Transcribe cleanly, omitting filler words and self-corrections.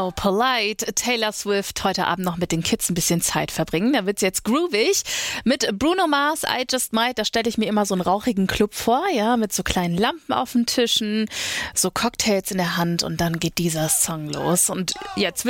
So Polite, Taylor Swift, heute Abend noch mit den Kids ein bisschen Zeit verbringen. Da wird's jetzt groovig. Mit Bruno Mars, I Just Might, da stelle ich mir immer so einen rauchigen Club vor, ja, mit so kleinen Lampen auf den Tischen, so Cocktails in der Hand und dann geht dieser Song los. Und jetzt wird